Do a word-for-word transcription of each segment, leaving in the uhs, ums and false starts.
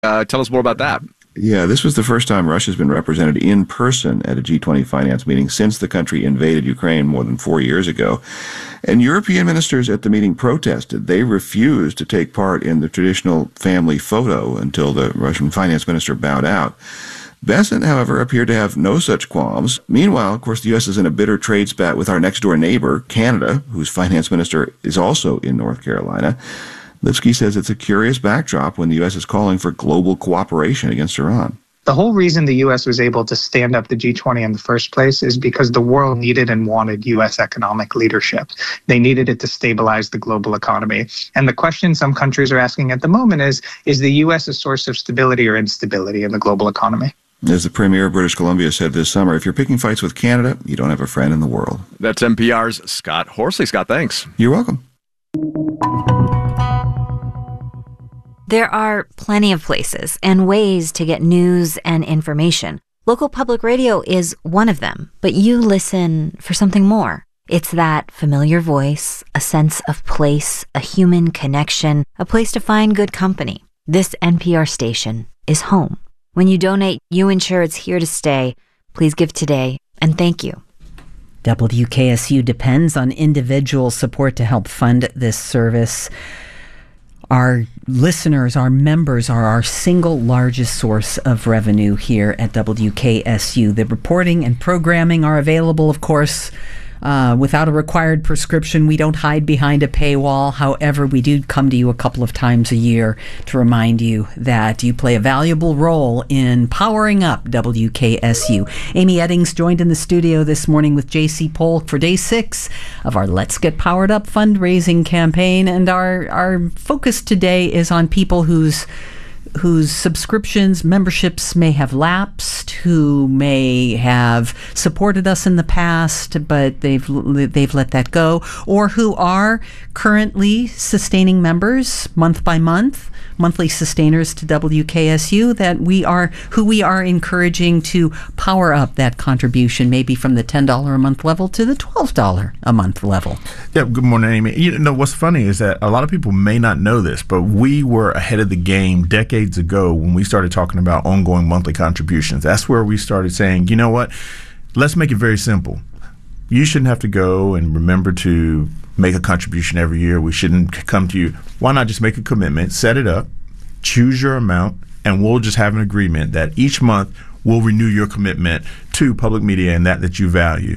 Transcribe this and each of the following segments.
Uh, tell us more about that. Yeah, this was the first time Russia's been represented in person at a G twenty finance meeting since the country invaded Ukraine more than four years ago. And European ministers at the meeting protested. They refused to take part in the traditional family photo until the Russian finance minister bowed out. Bessent, however, appeared to have no such qualms. Meanwhile, of course, the U S is in a bitter trade spat with our next-door neighbor, Canada, whose finance minister is also in North Carolina. Lipsky says it's a curious backdrop when the U S is calling for global cooperation against Iran. The whole reason the U S was able to stand up the G twenty in the first place is because the world needed and wanted U S economic leadership. They needed it to stabilize the global economy. And the question some countries are asking at the moment is, is the U S a source of stability or instability in the global economy? As the Premier of British Columbia said this summer, if you're picking fights with Canada, you don't have a friend in the world. That's N P R's Scott Horsley. Scott, thanks. You're welcome. There are plenty of places and ways to get news and information. Local public radio is one of them, but you listen for something more. It's that familiar voice, a sense of place, a human connection, a place to find good company. This N P R station is home. When you donate, you ensure it's here to stay. Please give today, and thank you. W K S U depends on individual support to help fund this service. Our listeners, our members are our single largest source of revenue here at W K S U. The reporting and programming are available, of course, uh, without a required prescription. We don't hide behind a paywall. However, we do come to you a couple of times a year to remind you that you play a valuable role in powering up W K S U. Amy Eddings joined in the studio this morning with J C Polk for day six of our Let's Get Powered Up fundraising campaign. And our, our focus today is on people whose whose subscriptions, memberships may have lapsed, who may have supported us in the past, but they've they've let that go, or who are currently sustaining members month by month, monthly sustainers to W K S U, that we are who we are encouraging to power up that contribution, maybe from the ten dollars a month level to the twelve dollars a month level. Yeah, good morning, Amy. You know, what's funny is that a lot of people may not know this, but we were ahead of the game decades ago when we started talking about ongoing monthly contributions. That's where we started saying, you know what, let's make it very simple. You shouldn't have to go and remember to make a contribution every year. We shouldn't come to you. Why not just make a commitment, set it up, choose your amount, and we'll just have an agreement that each month we'll renew your commitment to public media and that that you value.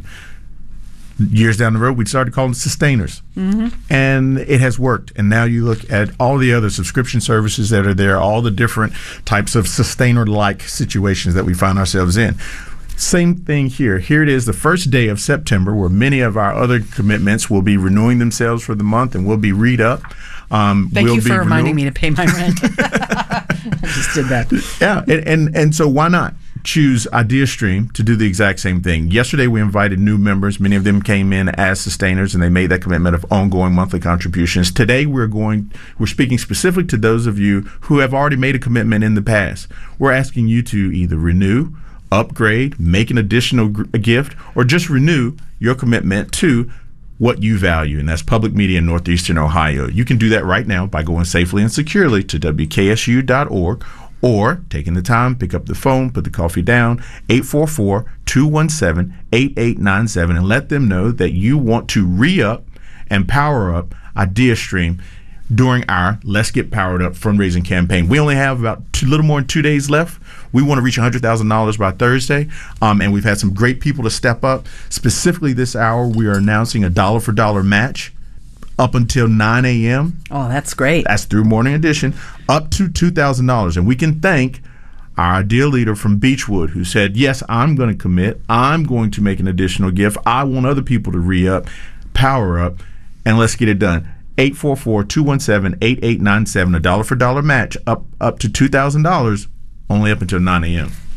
Years down the road, we started calling it sustainers. Mm-hmm. And it has worked. And now you look at all the other subscription services that are there, all the different types of sustainer-like situations that we find ourselves in. Same thing here. Here it is, the first day of September, where many of our other commitments will be renewing themselves for the month and will be re-up. Um, Thank we'll you for renewal. reminding me to pay my rent. I just did that. Yeah, and, and, and so why not choose IdeaStream to do the exact same thing? Yesterday, we invited new members. Many of them came in as sustainers, and they made that commitment of ongoing monthly contributions. Today, we're going, we're speaking specifically to those of you who have already made a commitment in the past. We're asking you to either renew, upgrade, make an additional g- gift, or just renew your commitment to what you value, and that's public media in Northeastern Ohio. You can do that right now by going safely and securely to W K S U dot org, or taking the time, pick up the phone, put the coffee down, eight four four, two one seven, eight eight nine seven, and let them know that you want to re-up and power up IdeaStream during our Let's Get Powered Up fundraising campaign. We only have about a little more than two days left. We want to reach one hundred thousand dollars by Thursday, um, and we've had some great people to step up. Specifically this hour, we are announcing a dollar-for-dollar match up until nine a.m. Oh, that's great. That's through Morning Edition, up to two thousand dollars. And we can thank our ideal leader from Beechwood, who said, yes, I'm going to commit. I'm going to make an additional gift. I want other people to re-up, power up, and let's get it done. eight four four, two one seven, eight eight nine seven, a dollar-for-dollar match, up up to two thousand dollars, only up until nine a.m.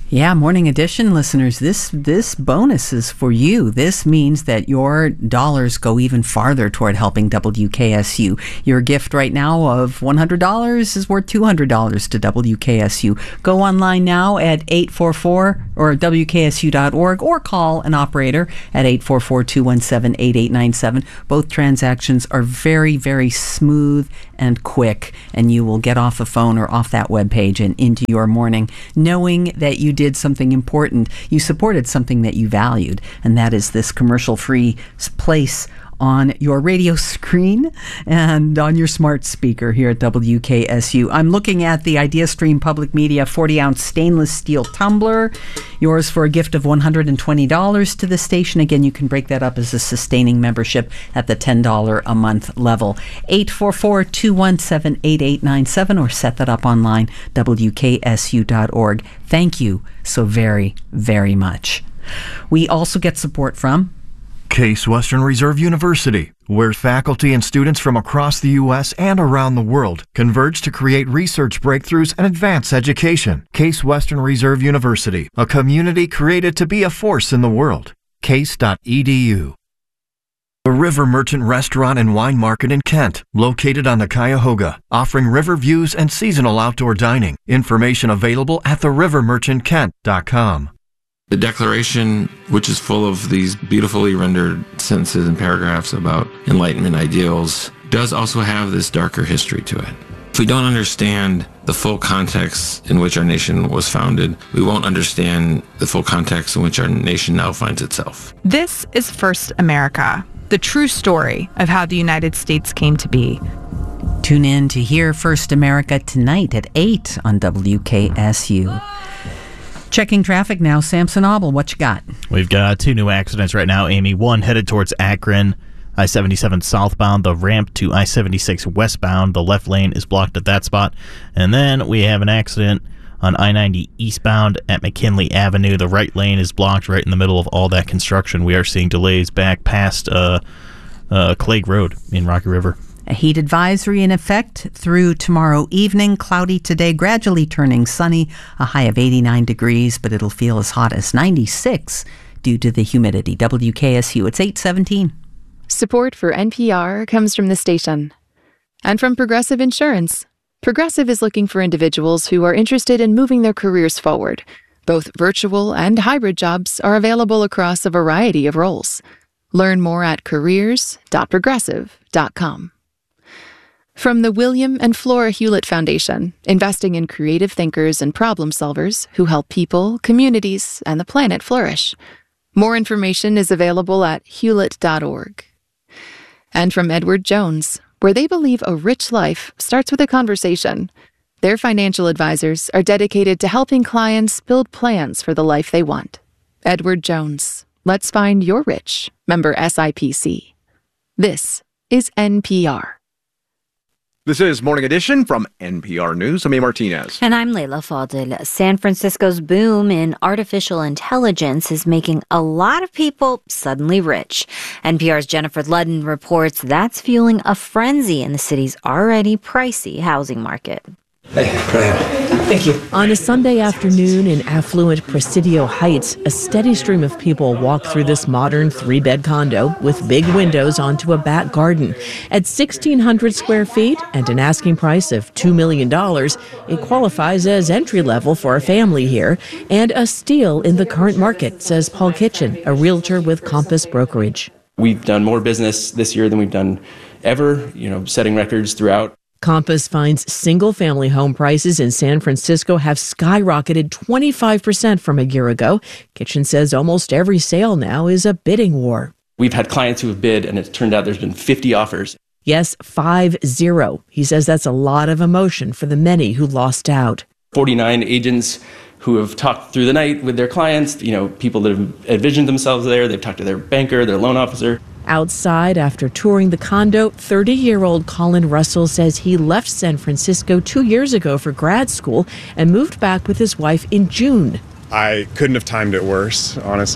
Yeah, Morning Edition listeners, this this bonus is for you. This means that your dollars go even farther toward helping W K S U. Your gift right now of one hundred dollars is worth two hundred dollars to W K S U. Go online now at eight four four or W K S U dot org or call an operator at eight four four, two one seven, eight eight nine seven. Both transactions are very, very smooth and quick, and you will get off the phone or off that webpage and into your morning knowing that you did something important. You supported something that you valued, and that is this commercial-free place on your radio screen and on your smart speaker here at W K S U. I'm looking at the IdeaStream Public Media forty-ounce stainless steel tumbler, yours for a gift of one hundred twenty dollars to the station. Again, you can break that up as a sustaining membership at the ten dollars a month level. eight four four, two one seven, eight eight nine seven or set that up online, W K S U dot org. Thank you so very, very much. We also get support from Case Western Reserve University, where faculty and students from across the U S and around the world converge to create research breakthroughs and advance education. Case Western Reserve University, a community created to be a force in the world. case dot e d u. The River Merchant Restaurant and Wine Market in Kent, located on the Cuyahoga, offering river views and seasonal outdoor dining. Information available at the river merchant kent dot com. The Declaration, which is full of these beautifully rendered sentences and paragraphs about Enlightenment ideals, does also have this darker history to it. If we don't understand the full context in which our nation was founded, we won't understand the full context in which our nation now finds itself. This is First America, the true story of how the United States came to be. Tune in to hear First America tonight at eight on W K S U. Checking traffic now. Samson Obel, what you got? We've got two new accidents right now, Amy. One headed towards Akron, I seventy-seven southbound, the ramp to I seventy-six westbound. The left lane is blocked at that spot. And then we have an accident on I ninety eastbound at McKinley Avenue. The right lane is blocked right in the middle of all that construction. We are seeing delays back past uh, uh, Clegg Road in Rocky River. A heat advisory in effect through tomorrow evening. Cloudy today, gradually turning sunny. A high of eighty-nine degrees, but it'll feel as hot as ninety-six due to the humidity. W K S U, it's eight seventeen. Support for N P R comes from the station and from Progressive Insurance. Progressive is looking for individuals who are interested in moving their careers forward. Both virtual and hybrid jobs are available across a variety of roles. Learn more at careers dot progressive dot com. From the William and Flora Hewlett Foundation, investing in creative thinkers and problem solvers who help people, communities, and the planet flourish. More information is available at hewlett dot org. And from Edward Jones, where they believe a rich life starts with a conversation. Their financial advisors are dedicated to helping clients build plans for the life they want. Edward Jones, let's find your rich. Member S I P C. This is N P R. This is Morning Edition from N P R News. I'm A. Martinez. And I'm Leila Fadil. San Francisco's boom in artificial intelligence is making a lot of people suddenly rich. N P R's Jennifer Ludden reports that's fueling a frenzy in the city's already pricey housing market. Hey, go ahead. Thank you. On a Sunday afternoon in affluent Presidio Heights, a steady stream of people walk through this modern three-bed condo with big windows onto a back garden. At sixteen hundred square feet and an asking price of two million dollars, it qualifies as entry-level for a family here and a steal in the current market, says Paul Kitchen, a realtor with Compass Brokerage. We've done more business this year than we've done ever, you know, setting records throughout. Compass finds single-family home prices in San Francisco have skyrocketed twenty-five percent from a year ago. Kitchen says almost every sale now is a bidding war. We've had clients who have bid, and it's turned out there's been fifty offers. Yes, five zero. He says that's a lot of emotion for the many who lost out. forty-nine agents who have talked through the night with their clients, you know, people that have envisioned themselves there. They've talked to their banker, their loan officer. Outside, after touring the condo, thirty-year-old Colin Russell says he left San Francisco two years ago for grad school and moved back with his wife in June. I couldn't have timed it worse, honestly.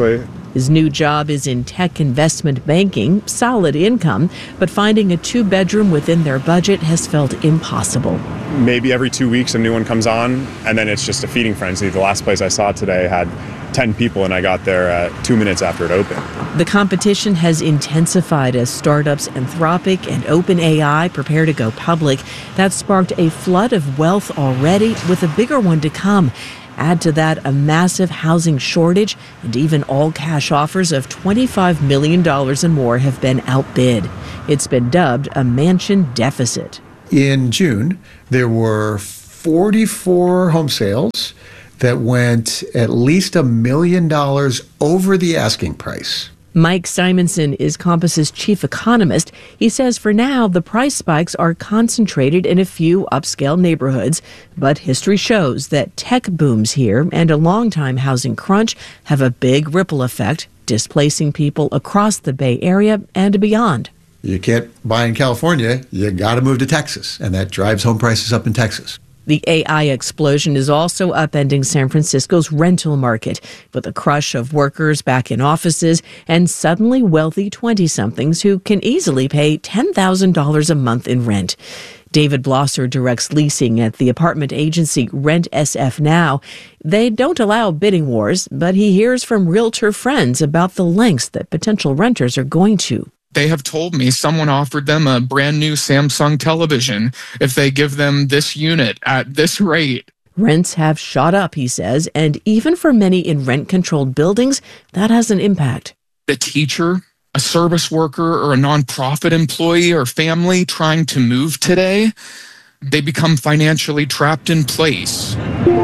His new job is in tech investment banking, solid income, but finding a two-bedroom within their budget has felt impossible. Maybe every two weeks a new one comes on, and then it's just a feeding frenzy. The last place I saw today had ten people, and I got there uh, two minutes after it opened. The competition has intensified as startups Anthropic and OpenAI prepare to go public. That sparked a flood of wealth already, with a bigger one to come. Add to that a massive housing shortage, and even all-cash offers of twenty-five million dollars and more have been outbid. It's been dubbed a mansion deficit. In June, there were forty-four home sales that went at least a million dollars over the asking price. Mike Simonson is Compass's chief economist. He says for now, the price spikes are concentrated in a few upscale neighborhoods, but history shows that tech booms here and a long-time housing crunch have a big ripple effect, displacing people across the Bay Area and beyond. You can't buy in California, you got to move to Texas, and that drives home prices up in Texas. The A I explosion is also upending San Francisco's rental market, with a crush of workers back in offices and suddenly wealthy twenty-somethings who can easily pay ten thousand dollars a month in rent. David Blosser directs leasing at the apartment agency Rent S F Now. They don't allow bidding wars, but he hears from realtor friends about the lengths that potential renters are going to. They have told me someone offered them a brand new Samsung television if they give them this unit at this rate. Rents have shot up, he says, and even for many in rent-controlled buildings, that has an impact. A teacher, a service worker, or a nonprofit employee or family trying to move today, they become financially trapped in place.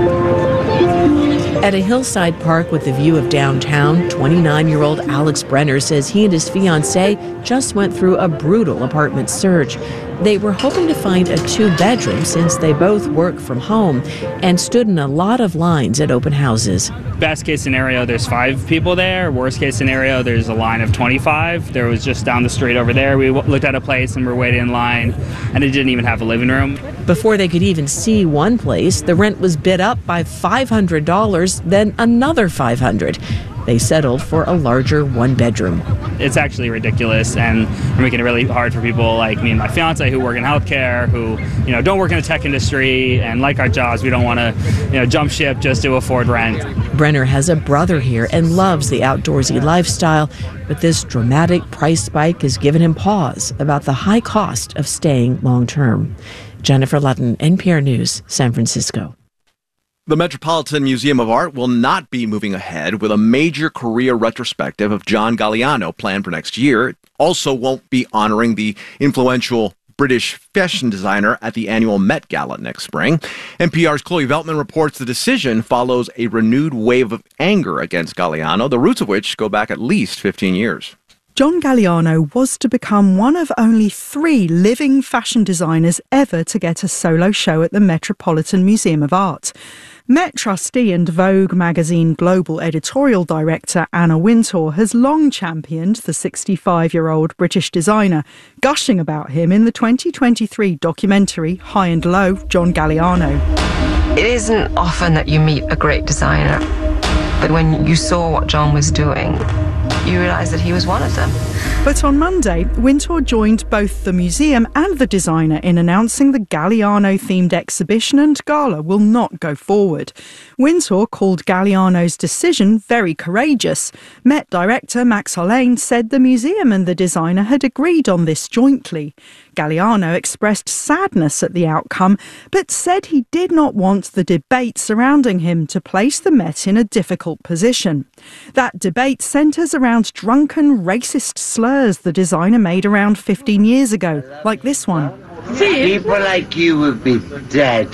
At a hillside park with a view of downtown, twenty-nine-year-old Alex Brenner says he and his fiancée just went through a brutal apartment search. They were hoping to find a two-bedroom since they both work from home and stood in a lot of lines at open houses. Best case scenario, there's five people there. Worst case scenario, there's a line of twenty-five. There was just down the street over there. We looked at a place and we're waiting in line, and it didn't even have a living room. Before they could even see one place, the rent was bid up by five hundred dollars, then another five hundred dollars. They settled for a larger one-bedroom. It's actually ridiculous, and we're making it really hard for people like me and my fiance who work in healthcare, who you know don't work in the tech industry and like our jobs. We don't want to you know jump ship just to afford rent. Brenner has a brother here and loves the outdoorsy lifestyle, but this dramatic price spike has given him pause about the high cost of staying long-term. Jennifer Lutton, N P R News, San Francisco. The Metropolitan Museum of Art will not be moving ahead with a major career retrospective of John Galliano planned for next year. It also won't be honoring the influential British fashion designer at the annual Met Gala next spring. N P R's Chloe Veltman reports the decision follows a renewed wave of anger against Galliano, the roots of which go back at least fifteen years. John Galliano was to become one of only three living fashion designers ever to get a solo show at the Metropolitan Museum of Art. Met trustee and Vogue magazine global editorial director Anna Wintour has long championed the sixty-five-year-old British designer, gushing about him in the twenty twenty-three documentary High and Low, John Galliano. It isn't often that you meet a great designer, but when you saw what John was doing, you realised that he was one of them. But on Monday, Wintour joined both the museum and the designer in announcing the Galliano-themed exhibition and gala will not go forward. Wintour called Galliano's decision very courageous. Met director Max Hollane said the museum and the designer had agreed on this jointly. Galliano expressed sadness at the outcome, but said he did not want the debate surrounding him to place the Met in a difficult position. That debate centres around drunken, racist slurs the designer made around fifteen years ago, like this one. People like you would be dead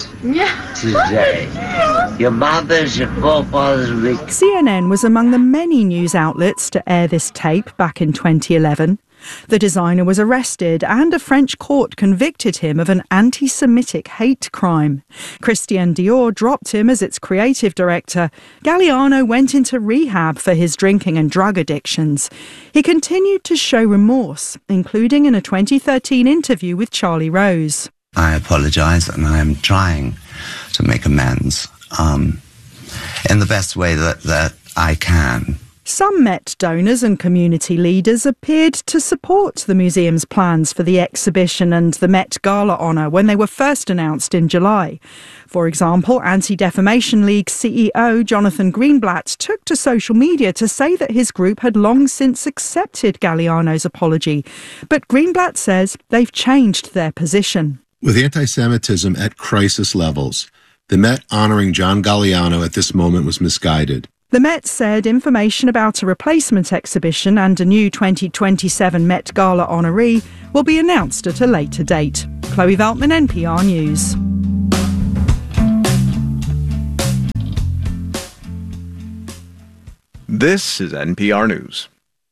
today. Your mothers, your forefathers would be... C N N was among the many news outlets to air this tape back in twenty eleven. The designer was arrested and a French court convicted him of an anti-Semitic hate crime. Christian Dior dropped him as its creative director. Galliano went into rehab for his drinking and drug addictions. He continued to show remorse, including in a twenty thirteen interview with Charlie Rose. I apologise and I am trying to make amends um, in the best way that, that I can. Some Met donors and community leaders appeared to support the museum's plans for the exhibition and the Met Gala honour when they were first announced in July. For example, Anti-Defamation League C E O Jonathan Greenblatt took to social media to say that his group had long since accepted Galliano's apology. But Greenblatt says they've changed their position. With anti-Semitism at crisis levels, the Met honouring John Galliano at this moment was misguided. The Met said information about a replacement exhibition and a new twenty twenty-seven Met Gala honoree will be announced at a later date. Chloe Veltman, N P R News. This is N P R News.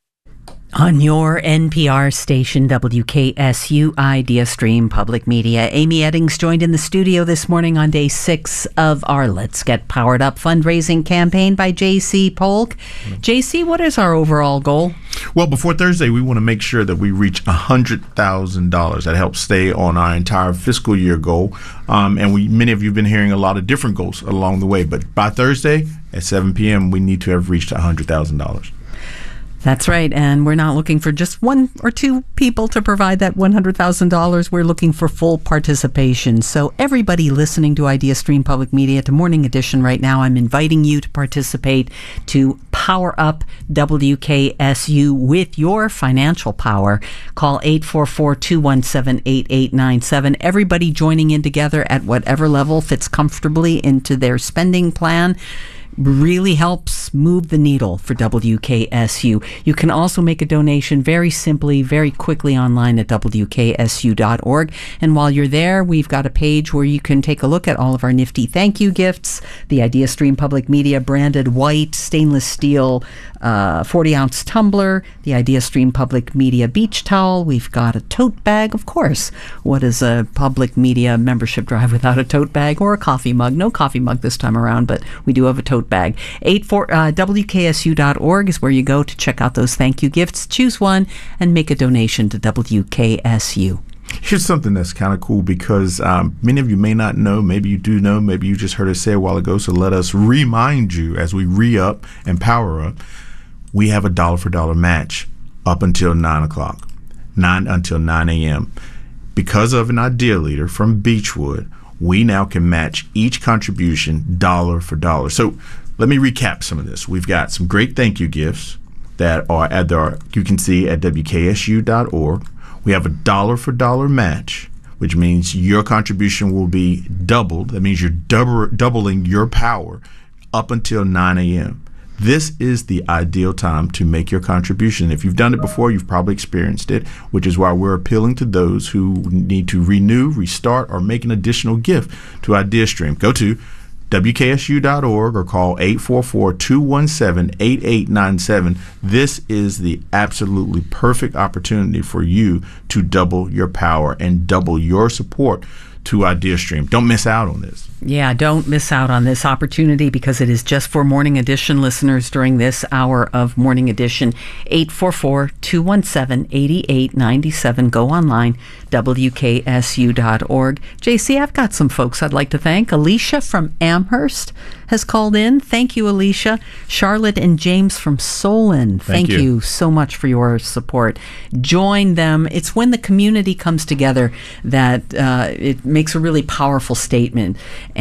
On your N P R station, W K S U Idea Stream Public Media. Amy Eddings joined in the studio this morning on day six of our Let's Get Powered Up fundraising campaign by J C Polk. J C, what is our overall goal? Well, before Thursday, we want to make sure that we reach one hundred thousand dollars. That helps stay on our entire fiscal year goal. Um, and we many of you have been hearing a lot of different goals along the way. But by Thursday at seven p.m., we need to have reached one hundred thousand dollars. That's right, and we're not looking for just one or two people to provide that one hundred thousand dollars. We're looking for full participation. So everybody listening to Idea Stream Public Media to Morning Edition right now, I'm inviting you to participate, to power up W K S U with your financial power. Call eight four four, two one seven, eight eight nine seven. Everybody joining in together at whatever level fits comfortably into their spending plan really helps move the needle for W K S U. You can also make a donation very simply, very quickly online at W K S U dot org. And while you're there, we've got a page where you can take a look at all of our nifty thank you gifts, the Idea Stream Public Media branded white stainless steel uh, forty ounce tumbler, the Idea Stream Public Media beach towel. We've got a tote bag, of course. What is a public media membership drive without a tote bag or a coffee mug? No coffee mug this time around, but we do have a tote bag. Eight four uh, W K S U dot org is where you go to check out those thank you gifts. Choose one and make a donation to W K S U. Here's something that's kind of cool because um, many of you may not know, maybe you do know, maybe you just heard us say a while ago, so let us remind you as we re-up and power up, we have a dollar for dollar match up until nine o'clock, nine until nine a.m. Because of an idea leader from Beechwood, we now can match each contribution dollar for dollar. So let me recap some of this. We've got some great thank you gifts that are at the, you can see at W K S U dot org. We have a dollar for dollar match, which means your contribution will be doubled. That means you're double, doubling your power up until nine a.m. This is the ideal time to make your contribution. If you've done it before, you've probably experienced it, which is why we're appealing to those who need to renew, restart, or make an additional gift to IdeaStream. Go to W K S U dot org or call eight four four, two one seven, eight eight nine seven. This is the absolutely perfect opportunity for you to double your power and double your support to IdeaStream. Don't miss out on this. Yeah, don't miss out on this opportunity because it is just for Morning Edition listeners during this hour of Morning Edition. eight four four, two one seven, eight eight nine seven. Go online, W K S U dot org. J C, I've got some folks I'd like to thank. Alicia from Amherst has called in. Thank you, Alicia. Charlotte and James from Solon. Thank, Thank you. you so much for your support. Join them. It's when the community comes together that uh, it makes a really powerful statement.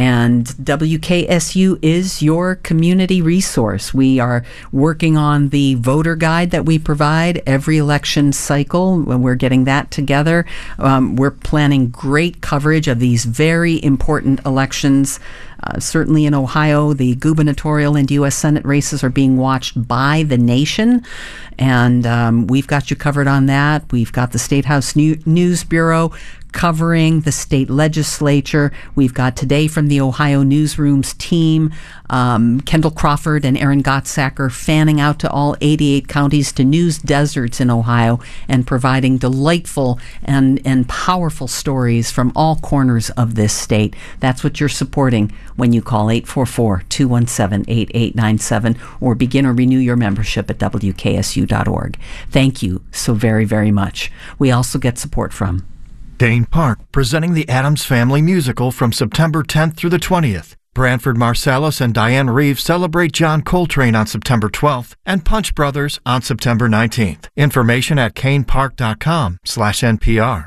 And W K S U is your community resource. We are working on the voter guide that we provide every election cycle. When we're getting that together, um, we're planning great coverage of these very important elections. Uh, certainly in Ohio, the gubernatorial and U S Senate races are being watched by the nation, and um, we've got you covered on that. We've got the State House New- News Bureau covering the state legislature. We've got Today from the Ohio Newsroom's team, um, Kendall Crawford and Aaron Gottsacker fanning out to all eighty-eight counties, to news deserts in Ohio, and providing delightful and, and powerful stories from all corners of this state. That's what you're supporting when you call eight four four, two one seven, eight eight nine seven or begin or renew your membership at W K S U dot org. Thank you so very, very much. We also get support from Dane Park, presenting the Addams Family Musical from September tenth through the twentieth. Branford Marsalis and Diane Reeves celebrate John Coltrane on September twelfth and Punch Brothers on September nineteenth. Information at canepark.com slash NPR.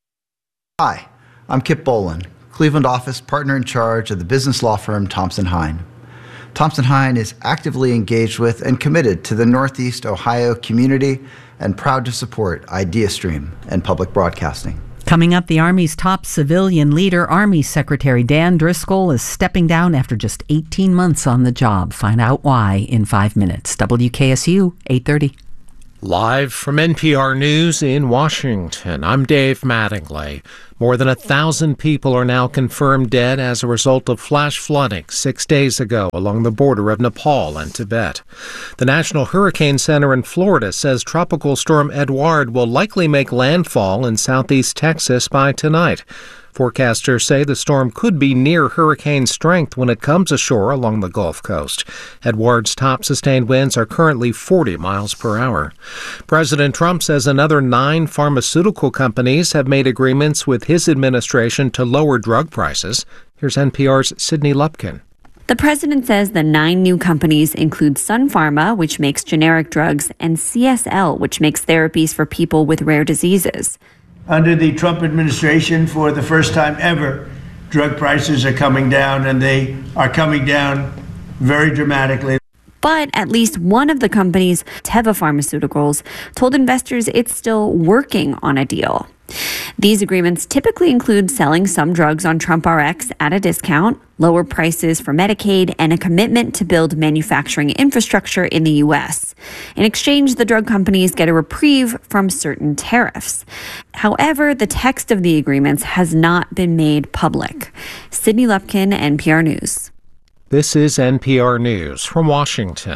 Hi, I'm Kip Bolin, Cleveland office partner in charge of the business law firm Thompson Hine. Thompson Hine is actively engaged with and committed to the Northeast Ohio community and proud to support IdeaStream and public broadcasting. Coming up, the Army's top civilian leader, Army Secretary Dan Driscoll, is stepping down after just eighteen months on the job. Find out why in five minutes. W K S U eight thirty. Live from N P R News in Washington, I'm Dave Mattingly. More than a thousand people are now confirmed dead as a result of flash flooding six days ago along the border of Nepal and Tibet. The National Hurricane Center in Florida says Tropical Storm Edouard will likely make landfall in southeast Texas by tonight. Forecasters say the storm could be near hurricane strength when it comes ashore along the Gulf Coast. Edouard's top sustained winds are currently forty miles per hour. President Trump says another nine pharmaceutical companies have made agreements with his administration to lower drug prices. Here's N P R's Sydney Lupkin. The president says the nine new companies include Sun Pharma, which makes generic drugs, and C S L, which makes therapies for people with rare diseases. Under the Trump administration, for the first time ever, drug prices are coming down, and they are coming down very dramatically. But at least one of the companies, Teva Pharmaceuticals, told investors it's still working on a deal. These agreements typically include selling some drugs on TrumpRx at a discount, lower prices for Medicaid, and a commitment to build manufacturing infrastructure in the U S. In exchange, the drug companies get a reprieve from certain tariffs. However, the text of the agreements has not been made public. Sydney Lupkin, N P R News. This is N P R News from Washington.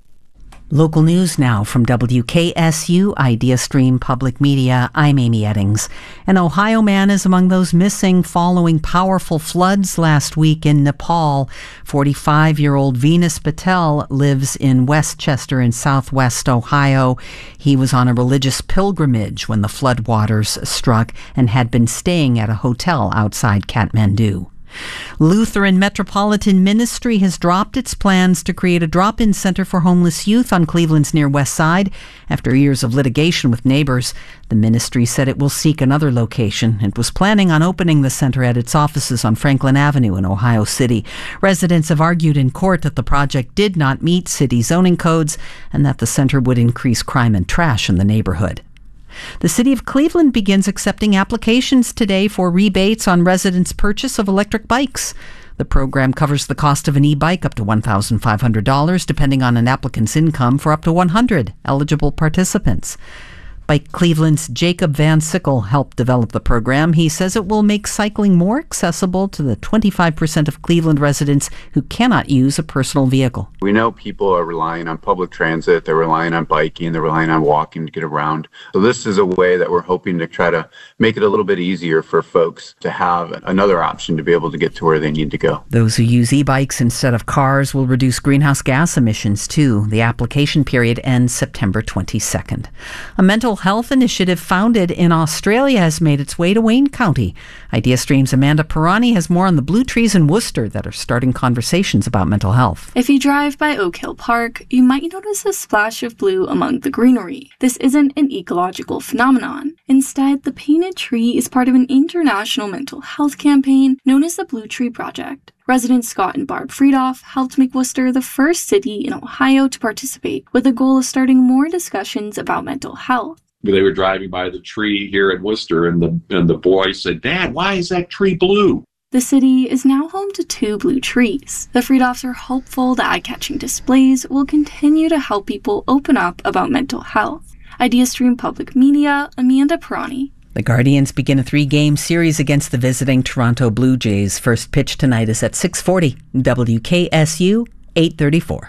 Local news now from W K S U IdeaStream Public Media. I'm Amy Eddings. An Ohio man is among those missing following powerful floods last week in Nepal. forty-five-year-old Venus Patel lives in Westchester in southwest Ohio. He was on a religious pilgrimage when the floodwaters struck and had been staying at a hotel outside Kathmandu. Lutheran Metropolitan Ministry has dropped its plans to create a drop-in center for homeless youth on Cleveland's Near West Side. After years of litigation with neighbors, the ministry said it will seek another location. It was planning on opening the center at its offices on Franklin Avenue in Ohio City. Residents have argued in court that the project did not meet city zoning codes and that the center would increase crime and trash in the neighborhood. The City of Cleveland begins accepting applications today for rebates on residents' purchase of electric bikes. The program covers the cost of an e-bike up to one thousand five hundred dollars, depending on an applicant's income, for up to one hundred eligible participants. Bike Cleveland's Jacob Van Sickle helped develop the program. He says it will make cycling more accessible to the twenty-five percent of Cleveland residents who cannot use a personal vehicle. We know people are relying on public transit, they're relying on biking, they're relying on walking to get around. So this is a way that we're hoping to try to make it a little bit easier for folks to have another option to be able to get to where they need to go. Those who use e-bikes instead of cars will reduce greenhouse gas emissions too. The application period ends September twenty-second. A mental health initiative founded in Australia has made its way to Wayne County. IdeaStream's Amanda Pirani has more on the blue trees in Worcester that are starting conversations about mental health. If you drive by Oak Hill Park, you might notice a splash of blue among the greenery. This isn't an ecological phenomenon. Instead, the painted tree is part of an international mental health campaign known as the Blue Tree Project. Residents Scott and Barb Friedoff helped make Worcester the first city in Ohio to participate, with the goal of starting more discussions about mental health. They were driving by the tree here in Worcester, and the and the boy said, "Dad, why is that tree blue?" The city is now home to two blue trees. The Friedoffs are hopeful the eye-catching displays will continue to help people open up about mental health. IdeaStream Public Media, Amanda Pirani. The Guardians begin a three-game series against the visiting Toronto Blue Jays. First pitch tonight is at six forty. W K S U eight thirty-four.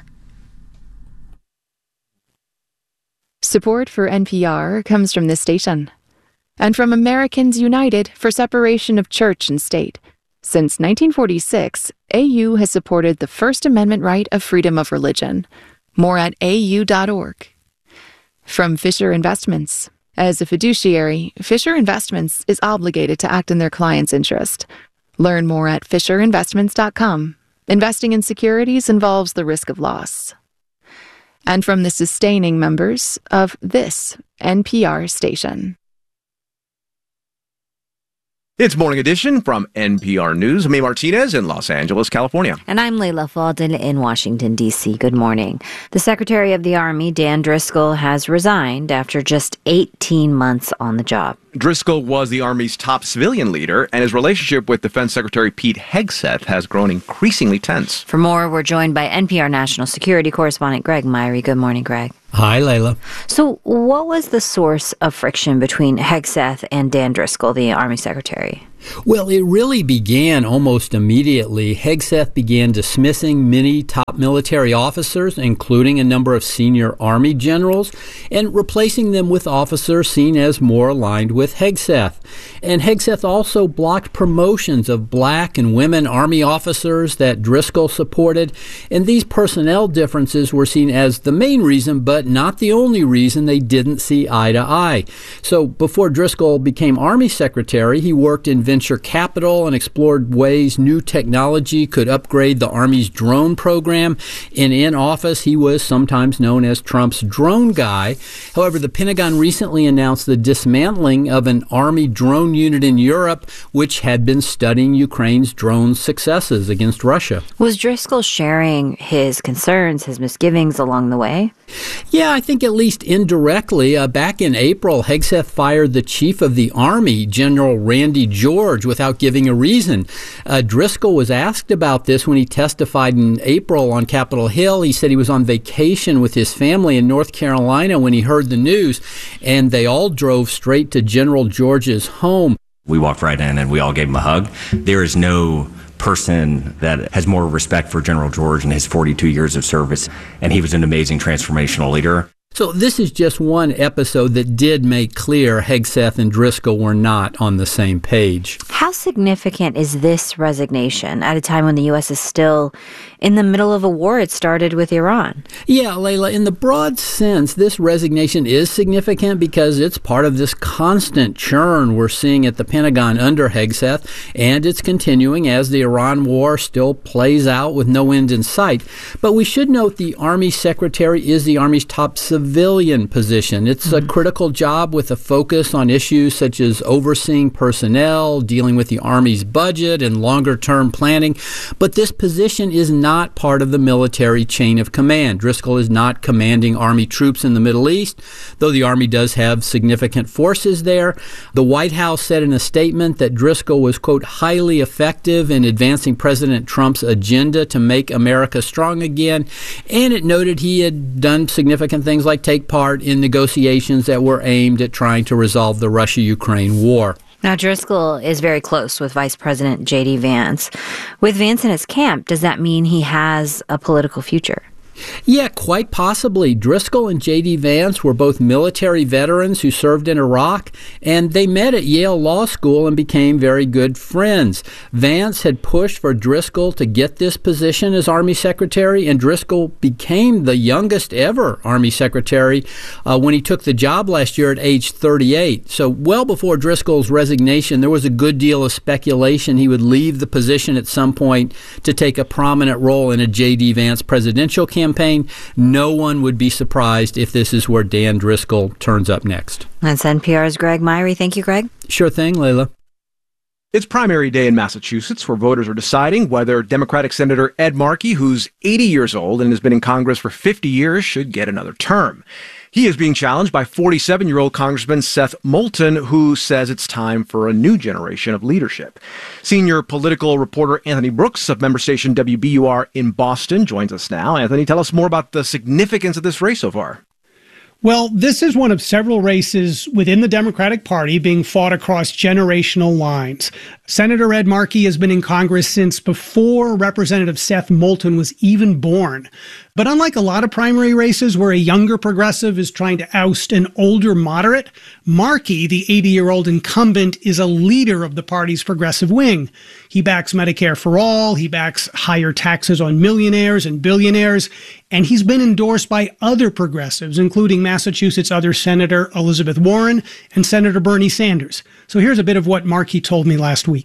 Support for N P R comes from this station and from Americans United for Separation of Church and State. Since nineteen forty-six, A U has supported the First Amendment right of freedom of religion. More at A U dot org. From Fisher Investments. As a fiduciary, Fisher Investments is obligated to act in their client's interest. Learn more at fisher investments dot com. Investing in securities involves the risk of loss. And from the sustaining members of this N P R station. It's Morning Edition from N P R News. May Martinez in Los Angeles, California. And I'm Layla Faldin in Washington, D C. Good morning. The Secretary of the Army, Dan Driscoll, has resigned after just eighteen months on the job. Driscoll was the Army's top civilian leader, and his relationship with Defense Secretary Pete Hegseth has grown increasingly tense. For more, we're joined by N P R national security correspondent Greg Myrie. Good morning, Greg. Hi, Layla. So what was the source of friction between Hegseth and Dan Driscoll, the Army Secretary? Well, it really began almost immediately. Hegseth began dismissing many top military officers, including a number of senior Army generals, and replacing them with officers seen as more aligned with Hegseth. And Hegseth also blocked promotions of black and women Army officers that Driscoll supported, and these personnel differences were seen as the main reason, but not the only reason they didn't see eye to eye. So before Driscoll became Army Secretary, he worked in venture capital and explored ways new technology could upgrade the Army's drone program. And in office, he was sometimes known as Trump's drone guy. However, the Pentagon recently announced the dismantling of an Army drone unit in Europe, which had been studying Ukraine's drone successes against Russia. Was Driscoll sharing his concerns, his misgivings along the way? Yeah, I think at least indirectly. Uh, back in April, Hegseth fired the chief of the Army, General Randy George, without giving a reason. Uh, Driscoll was asked about this when he testified in April on Capitol Hill. He said he was on vacation with his family in North Carolina when he heard the news, and they all drove straight to General George's home. We walked right in and we all gave him a hug. There is no person that has more respect for General George and his forty-two years of service, and he was an amazing transformational leader. So this is just one episode that did make clear Hegseth and Driscoll were not on the same page. How significant is this resignation at a time when the U S is still in the middle of a war it started with Iran? Yeah, Layla, in the broad sense, this resignation is significant because it's part of this constant churn we're seeing at the Pentagon under Hegseth, and it's continuing as the Iran war still plays out with no end in sight. But we should note the Army Secretary is the Army's top civilian civilian position. It's a critical job with a focus on issues such as overseeing personnel, dealing with the Army's budget, and longer-term planning. But this position is not part of the military chain of command. Driscoll is not commanding Army troops in the Middle East, though the Army does have significant forces there. The White House said in a statement that Driscoll was, quote, highly effective in advancing President Trump's agenda to make America strong again, and it noted he had done significant things like take part in negotiations that were aimed at trying to resolve the Russia-Ukraine war. Now, Driscoll is very close with Vice President J D Vance. With Vance in his camp, does that mean he has a political future? Yeah, quite possibly. Driscoll and J D Vance were both military veterans who served in Iraq, and they met at Yale Law School and became very good friends. Vance had pushed for Driscoll to get this position as Army Secretary, and Driscoll became the youngest ever Army Secretary uh, when he took the job last year at age thirty-eight. So well before Driscoll's resignation, there was a good deal of speculation he would leave the position at some point to take a prominent role in a J D Vance presidential campaign. Campaign. No one would be surprised if this is where Dan Driscoll turns up next. That's N P R's Greg Myrie. Thank you, Greg. Sure thing, Layla. It's primary day in Massachusetts, where voters are deciding whether Democratic Senator Ed Markey, who's eighty years old and has been in Congress for fifty years, should get another term. He is being challenged by forty-seven-year-old Congressman Seth Moulton, who says it's time for a new generation of leadership. Senior political reporter Anthony Brooks of member station W B U R in Boston joins us now. Anthony, tell us more about the significance of this race so far. Well, this is one of several races within the Democratic Party being fought across generational lines. Senator Ed Markey has been in Congress since before Representative Seth Moulton was even born. But unlike a lot of primary races where a younger progressive is trying to oust an older moderate, Markey, the eighty-year-old incumbent, is a leader of the party's progressive wing. He backs Medicare for all, he backs higher taxes on millionaires and billionaires, and he's been endorsed by other progressives, including Massachusetts other Senator Elizabeth Warren and Senator Bernie Sanders. So here's a bit of what Markey told me last week.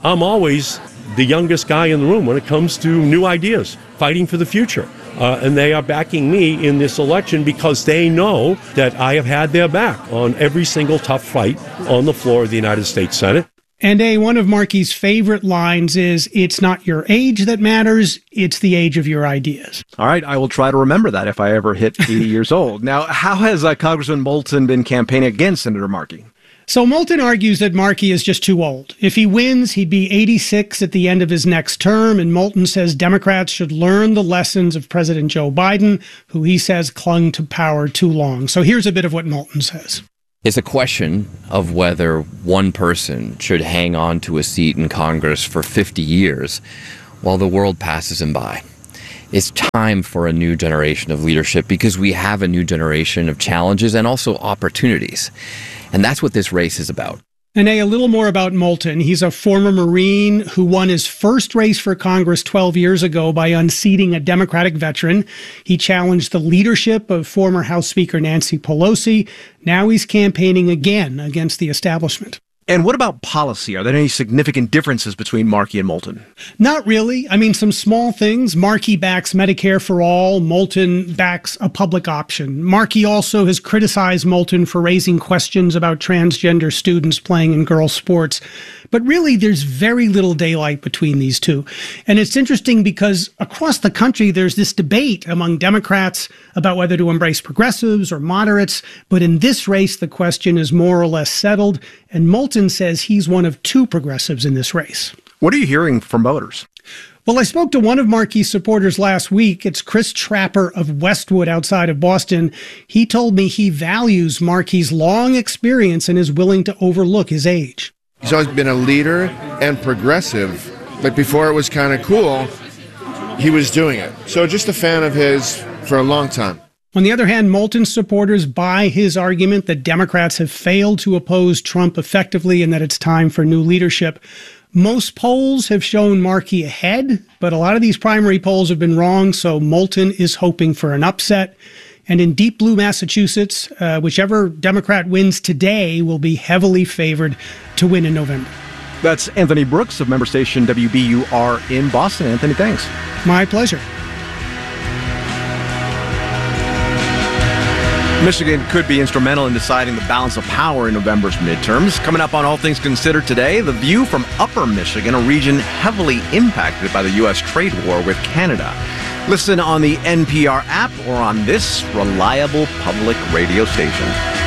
I'm always the youngest guy in the room when it comes to new ideas, fighting for the future. Uh, and they are backing me in this election because they know that I have had their back on every single tough fight on the floor of the United States Senate. And a one of Markey's favorite lines is, "It's not your age that matters, it's the age of your ideas." All right, I will try to remember that if I ever hit eighty years old. Now, how has uh, Congressman Moulton been campaigning against Senator Markey? So Moulton argues that Markey is just too old. If he wins, he'd be eighty-six at the end of his next term, and Moulton says Democrats should learn the lessons of President Joe Biden, who he says clung to power too long. So here's a bit of what Moulton says. It's a question of whether one person should hang on to a seat in Congress for fifty years while the world passes him by. It's time for a new generation of leadership because we have a new generation of challenges and also opportunities. And that's what this race is about. And a, a little more about Moulton. He's a former Marine who won his first race for Congress twelve years ago by unseating a Democratic veteran. He challenged the leadership of former House Speaker Nancy Pelosi. Now he's campaigning again against the establishment. And what about policy? Are there any significant differences between Markey and Moulton? Not really. I mean, some small things. Markey backs Medicare for all. Moulton backs a public option. Markey also has criticized Moulton for raising questions about transgender students playing in girls' sports. But really, there's very little daylight between these two. And it's interesting because across the country, there's this debate among Democrats about whether to embrace progressives or moderates. But in this race, the question is more or less settled. And Moulton says he's one of two progressives in this race. What are you hearing from voters? Well, I spoke to one of Markey's supporters last week. It's Chris Trapper of Westwood outside of Boston. He told me he values Markey's long experience and is willing to overlook his age. He's always been a leader and progressive, but before it was kind of cool, he was doing it. So just a fan of his for a long time. On the other hand, Moulton's supporters buy his argument that Democrats have failed to oppose Trump effectively and that it's time for new leadership. Most polls have shown Markey ahead, but a lot of these primary polls have been wrong, so Moulton is hoping for an upset. And in deep blue Massachusetts, uh, whichever Democrat wins today will be heavily favored to win in November. That's Anthony Brooks of member station W B U R in Boston. Anthony, thanks. My pleasure. Michigan could be instrumental in deciding the balance of power in November's midterms. Coming up on All Things Considered today, the view from Upper Michigan, a region heavily impacted by the U S trade war with Canada. Listen on the N P R app or on this reliable public radio station.